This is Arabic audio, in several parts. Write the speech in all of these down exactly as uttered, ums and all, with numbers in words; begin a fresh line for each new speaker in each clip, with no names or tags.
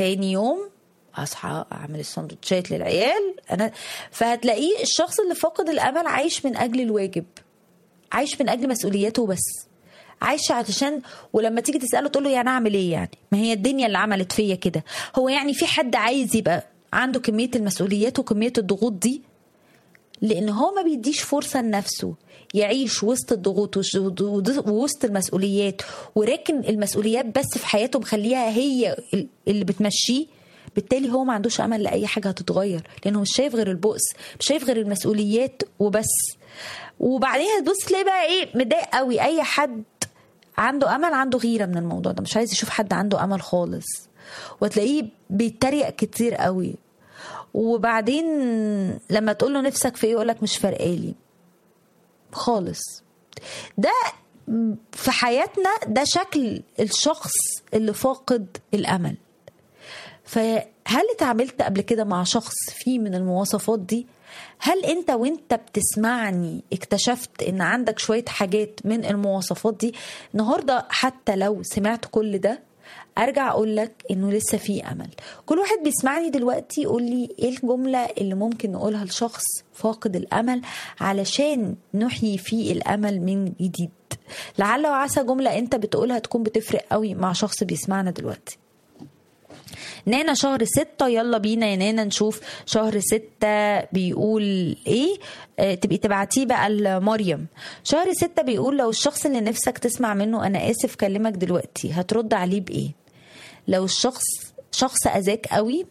تاني يوم اصحى اعمل السندوتشات للعيال انا. فهتلاقيه الشخص اللي فاقد الامل عايش من اجل الواجب، عايش من اجل مسؤولياته بس، عايش عشان ولما تيجي تساله تقول له يعني اعمل ايه؟ يعني ما هي الدنيا اللي عملت فيا كده. هو يعني في حد عايز يبقى عنده كميه المسؤوليات وكميه الضغوط دي؟ لان هو ما بيديش فرصه لنفسه يعيش وسط الضغوط ووسط المسؤوليات، وراكن المسؤوليات بس في حياته مخليها هي اللي بتمشيه. بالتالي هو ما عندوش امل لاي حاجه هتتغير، لانه مش شايف غير البؤس، مش شايف غير المسؤوليات وبس. وبعدين هتبص تلاقي بقى ايه؟ متضايق قوي. اي حد عنده امل عنده غيره من الموضوع ده، مش عايز يشوف حد عنده امل خالص، وتلاقيه بيتريق كتير قوي. وبعدين لما تقول له نفسك في ايه يقولك مش فارقالي خالص. ده في حياتنا ده شكل الشخص اللي فاقد الامل. فهل اتعاملت قبل كده مع شخص فيه من المواصفات دي؟ هل انت وانت بتسمعني اكتشفت ان عندك شوية حاجات من المواصفات دي؟ النهاردة حتى لو سمعت كل ده ارجع اقول لك انه لسه في امل. كل واحد بيسمعني دلوقتي يقول لي ايه الجملة اللي ممكن نقولها لشخص فاقد الامل علشان نحيي فيه الامل من جديد. لعل وعسى جملة انت بتقولها تكون بتفرق قوي مع شخص بيسمعنا دلوقتي. نانا شهر ستة، يلا بينا يا نانا نشوف شهر ستة بيقول ايه. اه تبقي تبعتيه بقى لمريم. شهر ستة بيقول لو الشخص اللي نفسك تسمع منه انا اسف كلمك دلوقتي هترد عليه بايه؟ لو الشخص شخص اذاك قوي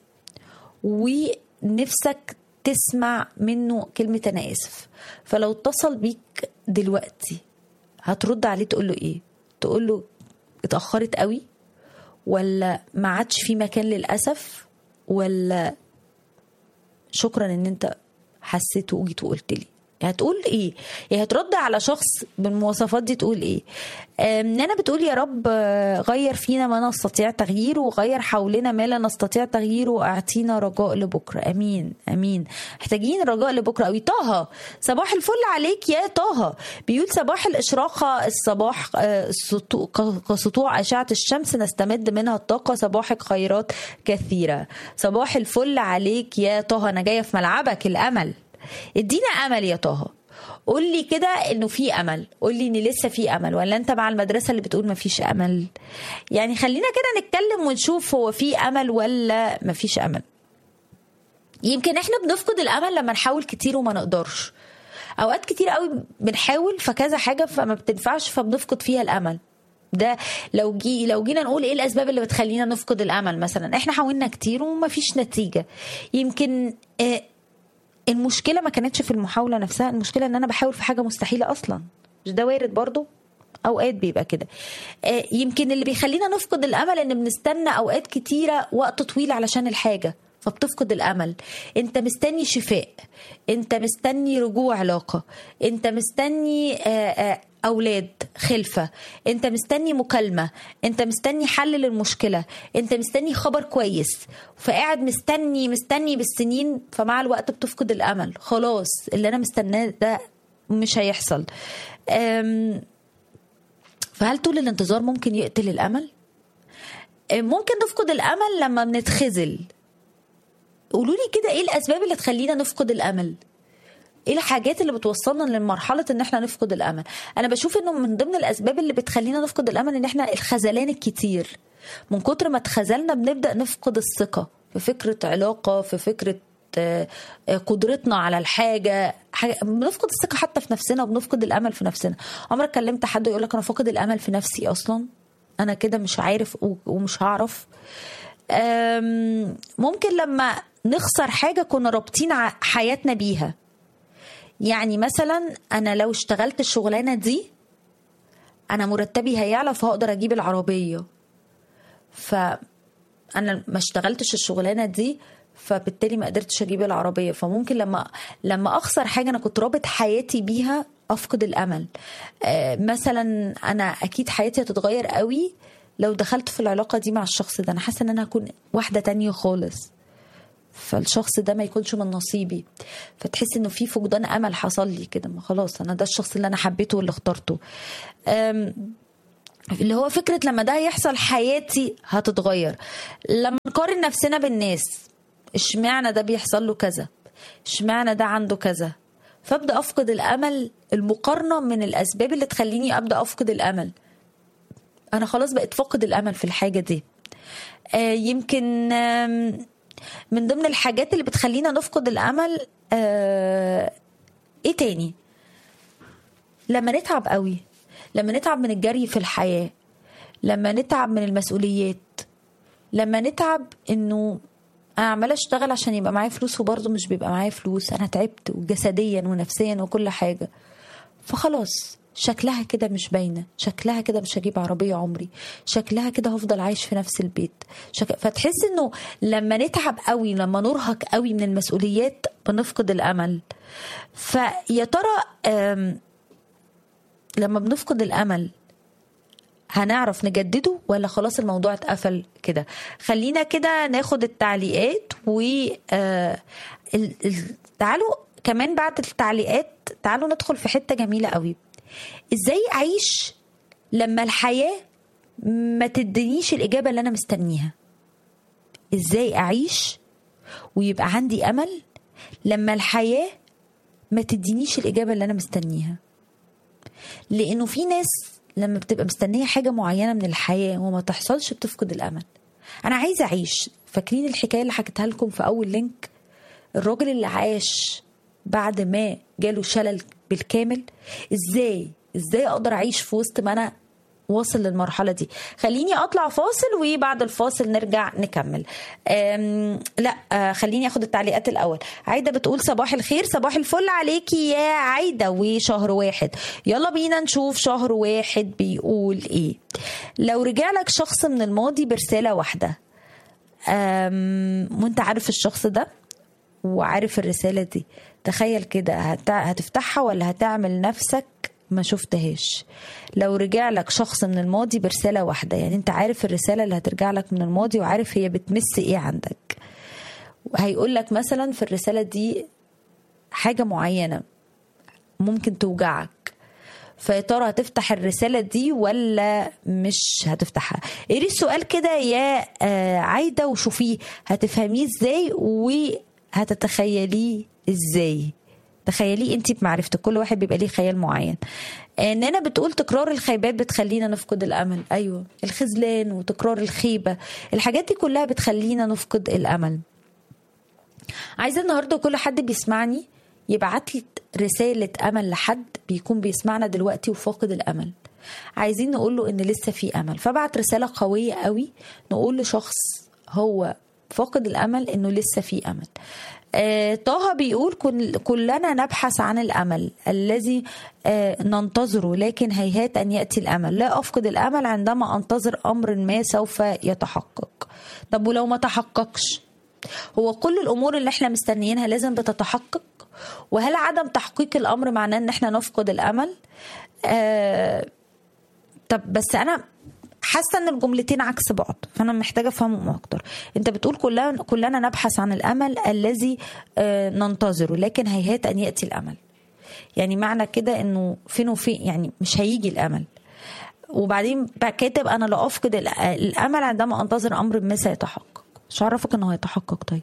ونفسك تسمع منه كلمة انا اسف، فلو اتصل بيك دلوقتي هترد عليه تقول له ايه؟ تقول له اتأخرت قوي، ولا ما عادش في مكان للأسف، ولا شكرا ان انت حسيت وجيت وقلت لي؟ هتقول ايه؟ يعني هترد على شخص بالمواصفات دي تقول ايه؟ انا بتقول يا رب غير فينا ما نستطيع تغييره، وغير حولنا ما لا نستطيع تغييره، واعطينا رجاء لبكره. امين امين. محتاجين رجاء لبكره قوي. طه صباح الفل عليك يا طه. بيقول صباح الاشراقه الصباح كسطوع اشعه الشمس نستمد منها الطاقه، صباحك خيرات كثيره. صباح الفل عليك يا طه. انا جايه في ملعبك الامل. ادينا امل يا طه. قول لي كده انه في امل، قول لي ان لسه في امل، ولا انت مع المدرسه اللي بتقول ما فيش امل؟ يعني خلينا كده نتكلم ونشوف هو في امل ولا ما فيش امل. يمكن احنا بنفقد الامل لما نحاول كتير وما نقدرش. اوقات كتير قوي بنحاول فكذا حاجه فما بتنفعش فبنفقد فيها الامل. ده لو جي لو جينا نقول ايه الاسباب اللي بتخلينا نفقد الامل. مثلا احنا حاولنا كتير وما فيش نتيجه. يمكن اه المشكلة ما كانتش في المحاولة نفسها، المشكلة ان انا بحاول في حاجة مستحيلة اصلا. مش ده وارد برضو؟ اوقات بيبقى كده. آه يمكن اللي بيخلينا نفقد الامل ان بنستنى اوقات كتيرة وقت طويل علشان الحاجة فبتفقد الامل. انت مستني شفاء، انت مستني رجوع علاقة، انت مستني آه آه أولاد خلفة، أنت مستني مكالمة، أنت مستني حل للمشكلة، أنت مستني خبر كويس، فقاعد مستني مستني بالسنين. فمع الوقت بتفقد الأمل. خلاص اللي أنا مستناه ده مش هيحصل. فهل طول الانتظار ممكن يقتل الأمل؟ ممكن نفقد الأمل لما بنتخزل. قولوا لي كده إيه الأسباب اللي تخلينا نفقد الأمل؟ ايه الحاجات اللي بتوصلنا لمرحله ان احنا نفقد الامل؟ انا بشوف انه من ضمن الاسباب اللي بتخلينا نفقد الامل ان احنا الخذلان الكتير. من كتر ما اتخذلنا بنبدا نفقد الثقه في فكره علاقه، في فكره قدرتنا على الحاجه، بنفقد الثقه حتى في نفسنا وبنفقد الامل في نفسنا. عمرك كلمت حد يقول لك انا فاقد الامل في نفسي اصلا، انا كده مش عارف ومش هعرف؟ ممكن لما نخسر حاجه كنا رابطين حياتنا بيها. يعني مثلا انا لو اشتغلت الشغلانه دي انا مرتبي هيعلى فهقدر اجيب العربيه، فانا ما اشتغلتش الشغلانه دي فبالتالي ما قدرتش اجيب العربيه. فممكن لما لما اخسر حاجه انا كنت رابط حياتي بيها افقد الامل. آه مثلا انا اكيد حياتي هتتغير قوي لو دخلت في العلاقه دي مع الشخص ده. انا حاسه ان انا هكون واحده تانية خالص، فالشخص ده ما يكونش من نصيبي، فتحس انه في فقدان امل حصل لي كده. ما خلاص انا ده الشخص اللي انا حبيته واللي اخترته. اللي هو فكرة لما ده يحصل حياتي هتتغير. لما نقارن نفسنا بالناس، اشمعنى ده بيحصل له كذا، اشمعنى ده عنده كذا، فابدأ افقد الامل. المقارنة من الاسباب اللي تخليني ابدأ افقد الامل. انا خلاص بقيت فقد الامل في الحاجة دي. آه يمكن آه من ضمن الحاجات اللي بتخلينا نفقد الامل آه ايه تاني؟ لما نتعب قوي، لما نتعب من الجري في الحياة، لما نتعب من المسؤوليات، لما نتعب انه انا عماله اشتغل عشان يبقى معايا فلوس وبرضه مش بيبقى معايا فلوس، انا تعبت جسديا ونفسيا وكل حاجه، فخلاص شكلها كده مش باينه، شكلها كده مش هجيب عربيه عمري، شكلها كده هفضل عايش في نفس البيت. شك... فتحس انه لما نتعب قوي، لما نرهق قوي من المسؤوليات بنفقد الامل. فيا ترى أم... لما بنفقد الامل هنعرف نجدده ولا خلاص الموضوع اتقفل كده؟ خلينا كده ناخد التعليقات و آه ال... ال... تعالوا كمان بعد التعليقات تعالوا ندخل في حتة جميلة قوي. ازاي اعيش لما الحياة ما تدينيش الإجابة اللي انا مستنيها؟ ازاي اعيش ويبقى عندي امل لما الحياة ما تدينيش الإجابة اللي انا مستنيها؟ لانه في ناس لما بتبقى مستنية حاجة معينة من الحياة وما تحصلش بتفقد الأمل. أنا عايزة أعيش. فاكرين الحكاية اللي حكيتها لكم في أول لينك؟ الراجل اللي عاش بعد ما جاله شلل بالكامل. إزاي إزاي أقدر أعيش في وسط ما أنا واصل للمرحلة دي؟ خليني أطلع فاصل وبعد الفاصل نرجع نكمل. لا خليني أخد التعليقات الأول. عايدة بتقول صباح الخير. صباح الفل عليكي يا عايدة. وشهر واحد، يلا بينا نشوف شهر واحد بيقول إيه. لو رجع لك شخص من الماضي برسالة واحدة وانت عارف الشخص ده وعارف الرسالة دي، تخيل كده هتفتحها ولا هتعمل نفسك ما شفتهاش؟ لو رجع لك شخص من الماضي برسالة واحدة، يعني انت عارف الرسالة اللي هترجع لك من الماضي وعارف هي بتمس ايه عندك. هيقول لك مثلا في الرسالة دي حاجة معينة ممكن توجعك، فيا ترى هتفتح الرسالة دي ولا مش هتفتحها؟ ايه السؤال كده يا عايدة وشوفيه هتفهميه ازاي وهتتخيليه ازاي. تخيلي انتي بمعرفتك، كل واحد بيبقى ليه خيال معين. ان انا بتقول تكرار الخيبات بتخلينا نفقد الامل. ايوه، الخذلان وتكرار الخيبة، الحاجات دي كلها بتخلينا نفقد الامل. عايزه النهارده كل حد بيسمعني يبعت لي رسالة امل لحد بيكون بيسمعنا دلوقتي وفاقد الامل. عايزين نقول له ان لسه في امل، فبعت رسالة قوية قوي نقول لشخص هو فاقد الامل انه لسه في امل. آه طه بيقول كل كلنا نبحث عن الامل الذي آه ننتظره، لكن هيهات ان ياتي الامل. لا افقد الامل عندما انتظر امر ما سوف يتحقق. طب ولو ما تحققش؟ هو كل الامور اللي احنا مستنيينها لازم بتتحقق؟ وهل عدم تحقيق الامر معناه ان احنا نفقد الامل؟ آه طب بس انا حاسه ان الجملتين عكس بعض، فانا محتاجه افهمهم اكتر. انت بتقول كلنا كلنا نبحث عن الامل الذي آه ننتظره، لكن هيهات ان ياتي الامل. يعني معنى كده انه فين وفين، يعني مش هيجي الامل. وبعدين كاتب انا لا افقد الامل عندما انتظر امر ما سيتحقق. مش عارفك انه هيتحقق. طيب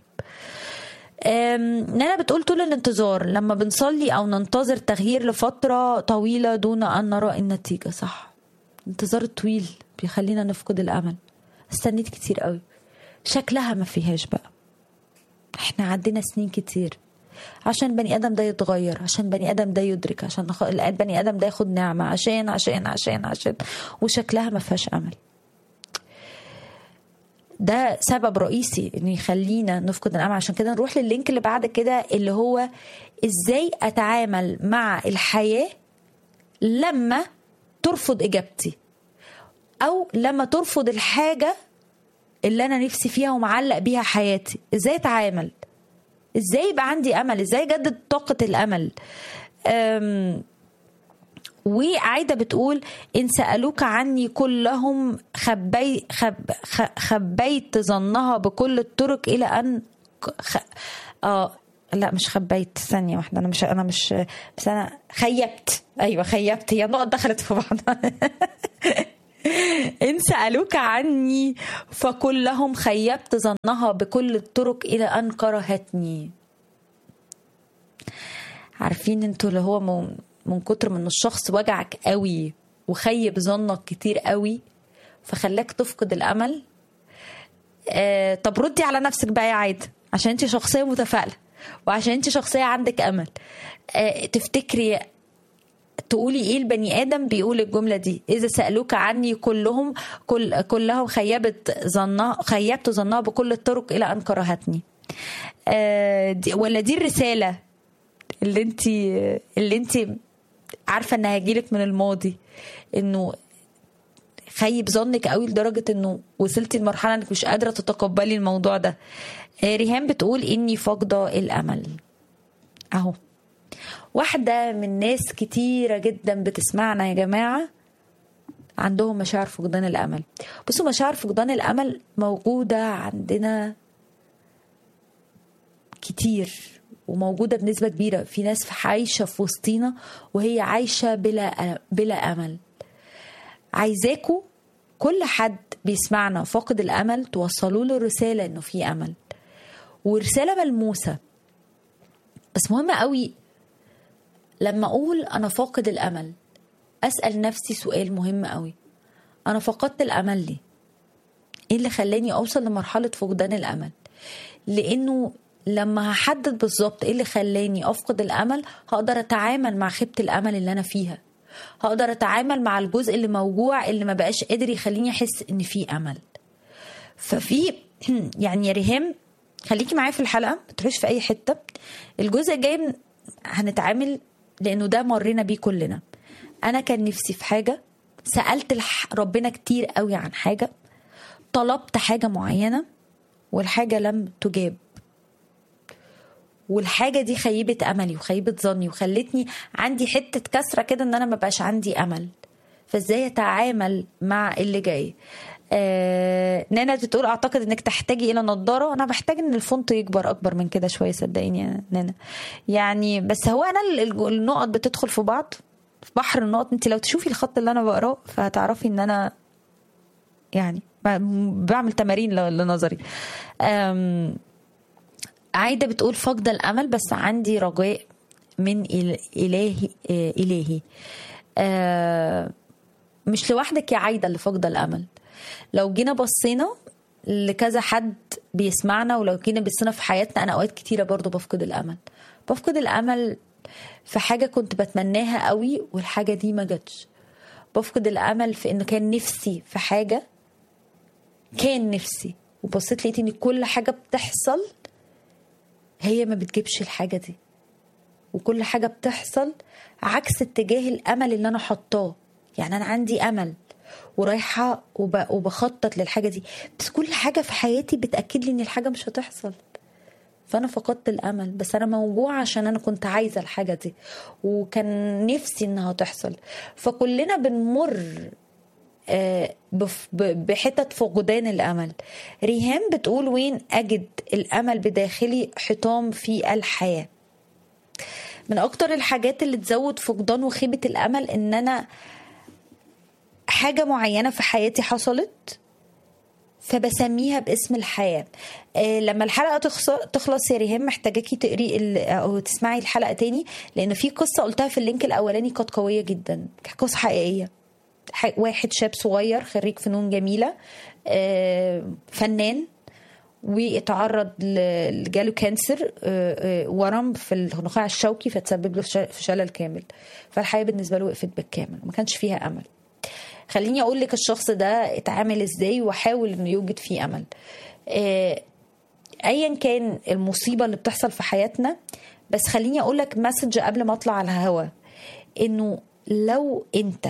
نانا بتقول طول الانتظار لما بنصلي او ننتظر تغيير لفتره طويله دون ان نرى النتيجه. صح، الانتظار الطويل بيخلينا نفقد الامل. استنيت كتير قوي، شكلها ما فيهاش بقى. احنا عدينا سنين كتير عشان بني ادم ده يتغير، عشان بني ادم ده يدرك، عشان بني ادم ده ياخد نعمه، عشان عشان عشان عشان وشكلها ما فيهاش امل. ده سبب رئيسي انه يخلينا نفقد الامل. عشان كده نروح لللينك اللي بعد كده اللي هو ازاي اتعامل مع الحياه لما ترفض اجابتي، او لما ترفض الحاجه اللي انا نفسي فيها ومعلق بيها حياتي. ازاي اتعامل؟ ازاي يبقى عندي امل؟ ازاي اجدد طاقه الامل؟ أم وعايدة بتقول إن سألوك عني كلهم خبي خب خبيت ظنها بكل الطرق إلى أن خ... آه لا مش خبيت، ثانية واحدة، أنا مش أنا مش بس أنا خيبت. أيوة خيبت، هي النقط دخلت في بعض. إن سألوك عني فقل لهم خيبت ظنها بكل الطرق إلى أن كرهتني. عارفين انتوا اللي هو من, من كتر من الشخص وجعك قوي وخيب ظنك كتير قوي فخلاك تفقد الأمل. آه طب ردي على نفسك بقى يا عايدة، عشان انت شخصية متفائلة وعشان انت شخصية عندك أمل. آه تفتكري تقولي ايه البني ادم بيقول الجمله دي؟ اذا سالوك عني كلهم كل كلهم خيبت ظنها خيبت ظنها بكل الطرق الى ان كرهتني. آه دي ولا دي الرساله اللي انت اللي انت عارفه انها هيجيلك من الماضي، انه خيب ظنك قوي لدرجه انه وصلتي لمرحله انك مش قادره تتقبلي الموضوع ده. آه ريهام بتقول اني فاقده الامل. اهو واحدة من ناس كتيرة جدا بتسمعنا يا جماعة عندهم مشاعر فقدان الأمل. بصوا، مشاعر فقدان الأمل موجودة عندنا كتير وموجودة بنسبة كبيرة. في ناس عايشة في وسطينا وهي عايشة بلا بلا أمل. عايزاكوا كل حد بيسمعنا فاقد الأمل توصلوا له رسالة إنه في أمل، ورسالة ملموسة. بس مهمة قوي لما أقول أنا فاقد الأمل أسأل نفسي سؤال مهم قوي: أنا فقدت الأمل ليه؟ إيه اللي خلاني أوصل لمرحلة فقدان الأمل؟ لأنه لما هحدد بالظبط إيه اللي خلاني أفقد الأمل هقدر أتعامل مع خيبة الأمل اللي أنا فيها، هقدر أتعامل مع الجزء اللي موجوع اللي ما بقاش قادر يخليني أحس إن في أمل. ففي يعني يا ريهام خليكي معايا في الحلقة، ما تروحيش في أي حتة. الجزء الجاي هنتعامل لأنه ده مرينا بيه كلنا. أنا كان نفسي في حاجة، سألت ربنا كتير قوي عن حاجة، طلبت حاجة معينة والحاجة لم تجاب، والحاجة دي خيبت أملي وخيبت ظني وخلتني عندي حتة كسرة كده إن أنا ما بقاش عندي أمل. فإزاي أتعامل مع اللي جاي؟ آه نانا بتقول اعتقد انك تحتاجي الى نظاره. انا بحتاج ان الفونت يكبر اكبر من كده شويه، صدقيني يا نانا. يعني بس هو انا النقط بتدخل في بعض في بحر النقط. انت لو تشوفي الخط اللي انا بقراه فهتعرفي ان انا يعني بعمل تمارين لنظري. عايده بتقول فقد الامل بس عندي رجاء من الهي الهي. آه مش لوحدك يا عايده اللي فقد الامل. لو جينا بصينا لكذا حد بيسمعنا ولو جينا بصينا في حياتنا، انا اوقات كتيره برضو بفقد الامل. بفقد الامل في حاجه كنت بتمناها قوي والحاجه دي ما جاتش. بفقد الامل في انه كان نفسي في حاجه، كان نفسي وبصيت لقيت ان كل حاجه بتحصل هي ما بتجيبش الحاجه دي، وكل حاجه بتحصل عكس اتجاه الامل اللي انا حطاه. يعني انا عندي امل ورايحه وبخطط للحاجه دي، بس كل حاجه في حياتي بتاكد لي ان الحاجه مش هتحصل. فانا فقدت الامل، بس انا موجوعه عشان انا كنت عايزه الحاجه دي وكان نفسي انها تحصل. فكلنا بنمر بحتة فقدان الامل. ريهام بتقول وين اجد الامل بداخلي حطام في الحياه. من اكتر الحاجات اللي تزود فقدان وخيبه الامل ان انا حاجة معينة في حياتي حصلت فبسميها باسم الحياة. آه لما الحلقة تخلص يا ريهام محتاجاكي تقري أو تسمعي الحلقة تاني، لأن في قصة قلتها في اللينك الأولاني كانت قوية جدا، قصة حقيقية. واحد شاب صغير خريج فنون جميلة، آه فنان، واتعرض لجاله كانسر، ورم في النخاع الشوكي فتسبب له في شلل كامل. فالحياة بالنسبة له وقفت بالكامل وما كانش فيها أمل. خليني أقول لك الشخص ده اتعامل إزاي وحاول إنه يوجد فيه أمل. أيا كان المصيبة اللي بتحصل في حياتنا، بس خليني أقول لك مسج قبل ما أطلع على الهوا، إنه لو أنت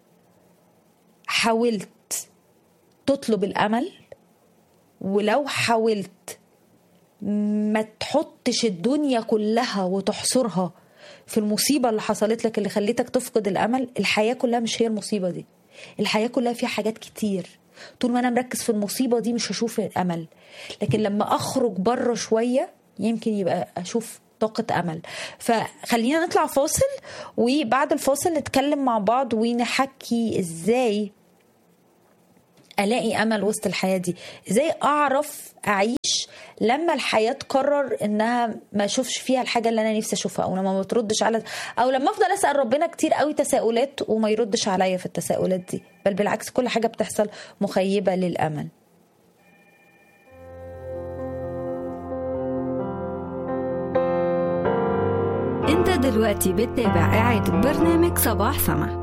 حاولت تطلب الأمل، ولو حاولت ما تحطش الدنيا كلها وتحصرها في المصيبة اللي حصلت لك اللي خليتك تفقد الأمل، الحياة كلها مش هي المصيبة دي. الحياة كلها فيها حاجات كتير. طول ما أنا مركز في المصيبة دي مش هشوف الأمل، لكن لما أخرج بره شوية يمكن يبقى أشوف طاقة أمل. فخلينا نطلع فاصل، وبعد الفاصل نتكلم مع بعض ونحكي إزاي الاقي امل وسط الحياه دي؟ ازاي اعرف اعيش لما الحياه تقرر انها ما اشوفش فيها الحاجه اللي انا نفسي اشوفها، او لما ما تردش على، او لما افضل اسال ربنا كتير قوي تساؤلات وما يردش عليا في التساؤلات دي، بل بالعكس كل حاجه بتحصل مخيبه للامل.
انت دلوقتي بتتابع إعادة برنامج صباح سما.